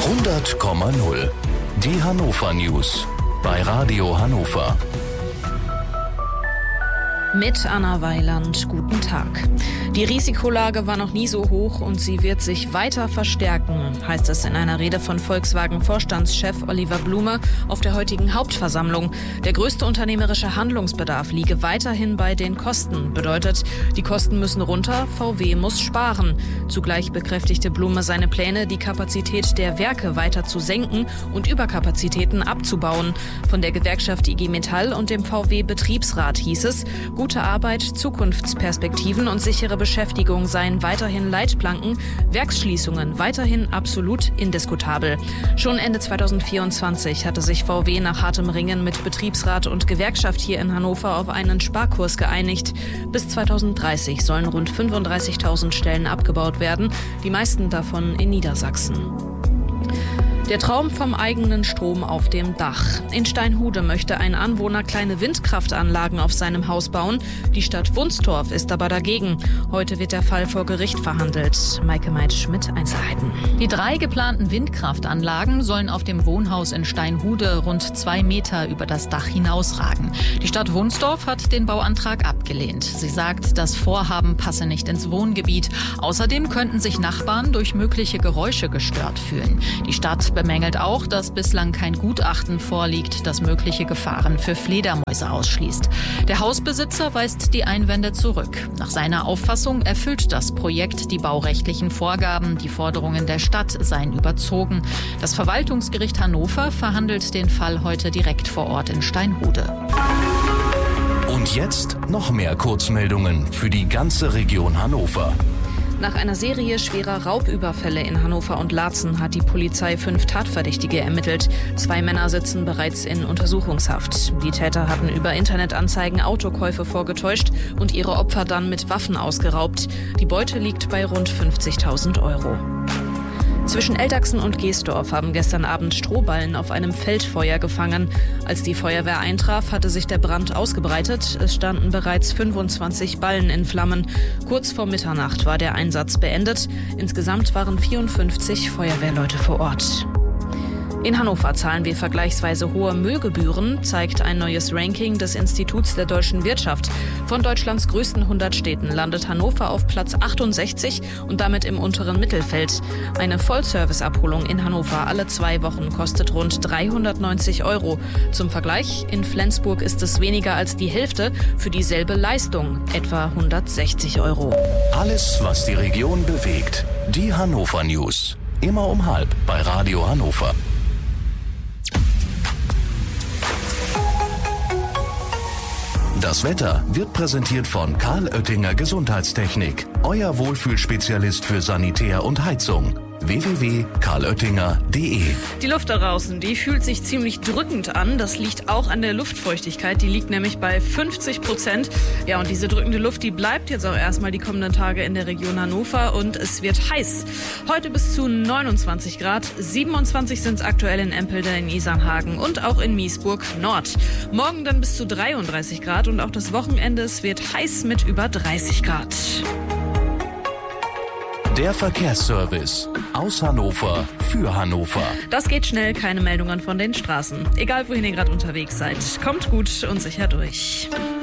100,0. Die Hannover News bei Radio Hannover. Mit Anna Weiland, guten Tag. Die Risikolage war noch nie so hoch und sie wird sich weiter verstärken, heißt es in einer Rede von Volkswagen-Vorstandschef Oliver Blume auf der heutigen Hauptversammlung. Der größte unternehmerische Handlungsbedarf liege weiterhin bei den Kosten. Bedeutet, die Kosten müssen runter, VW muss sparen. Zugleich bekräftigte Blume seine Pläne, die Kapazität der Werke weiter zu senken und Überkapazitäten abzubauen. Von der Gewerkschaft IG Metall und dem VW-Betriebsrat hieß es, gute Arbeit, Zukunftsperspektiven und sichere Beschäftigung seien weiterhin Leitplanken, Werksschließungen weiterhin absolut indiskutabel. Schon Ende 2024 hatte sich VW nach hartem Ringen mit Betriebsrat und Gewerkschaft hier in Hannover auf einen Sparkurs geeinigt. Bis 2030 sollen rund 35.000 Stellen abgebaut werden, die meisten davon in Niedersachsen. Der Traum vom eigenen Strom auf dem Dach. In Steinhude möchte ein Anwohner kleine Windkraftanlagen auf seinem Haus bauen. Die Stadt Wunstorf ist aber dagegen. Heute wird der Fall vor Gericht verhandelt. Maike Meitsch mit Einzelheiten. Die 3 geplanten Windkraftanlagen sollen auf dem Wohnhaus in Steinhude rund 2 Meter über das Dach hinausragen. Die Stadt Wunstorf hat den Bauantrag abgelehnt. Sie sagt, das Vorhaben passe nicht ins Wohngebiet. Außerdem könnten sich Nachbarn durch mögliche Geräusche gestört fühlen. Die Stadt bemängelt auch, dass bislang kein Gutachten vorliegt, das mögliche Gefahren für Fledermäuse ausschließt. Der Hausbesitzer weist die Einwände zurück. Nach seiner Auffassung erfüllt das Projekt die baurechtlichen Vorgaben. Die Forderungen der Stadt seien überzogen. Das Verwaltungsgericht Hannover verhandelt den Fall heute direkt vor Ort in Steinhude. Und jetzt noch mehr Kurzmeldungen für die ganze Region Hannover. Nach einer Serie schwerer Raubüberfälle in Hannover und Laatzen hat die Polizei 5 Tatverdächtige ermittelt. 2 Männer sitzen bereits in Untersuchungshaft. Die Täter hatten über Internetanzeigen Autokäufe vorgetäuscht und ihre Opfer dann mit Waffen ausgeraubt. Die Beute liegt bei rund 50.000 Euro. Zwischen Eldachsen und Geesdorf haben gestern Abend Strohballen auf einem Feldfeuer gefangen. Als die Feuerwehr eintraf, hatte sich der Brand ausgebreitet. Es standen bereits 25 Ballen in Flammen. Kurz vor Mitternacht war der Einsatz beendet. Insgesamt waren 54 Feuerwehrleute vor Ort. In Hannover zahlen wir vergleichsweise hohe Müllgebühren, zeigt ein neues Ranking des Instituts der deutschen Wirtschaft. Von Deutschlands größten 100 Städten landet Hannover auf Platz 68 und damit im unteren Mittelfeld. Eine Vollservice-Abholung in Hannover alle 2 Wochen kostet rund 390 €. Zum Vergleich, in Flensburg ist es weniger als die Hälfte für dieselbe Leistung, etwa 160 €. Alles, was die Region bewegt. Die Hannover News. Immer um 12:30 bei Radio Hannover. Das Wetter wird präsentiert von Karl Oettinger Gesundheitstechnik. Euer Wohlfühlspezialist für Sanitär und Heizung. www.karloettinger.de. Die Luft da draußen, die fühlt sich ziemlich drückend an. Das liegt auch an der Luftfeuchtigkeit. Die liegt nämlich bei 50%. Ja, und diese drückende Luft, die bleibt jetzt auch erstmal die kommenden Tage in der Region Hannover und es wird heiß. Heute bis zu 29 Grad. 27 sind es aktuell in Empelde, in Isernhagen und auch in Miesburg Nord. Morgen dann bis zu 33 Grad und auch das Wochenende, es wird heiß mit über 30 Grad. Der Verkehrsservice aus Hannover für Hannover. Das geht schnell, keine Meldungen von den Straßen. Egal, wohin ihr gerade unterwegs seid. Kommt gut und sicher durch.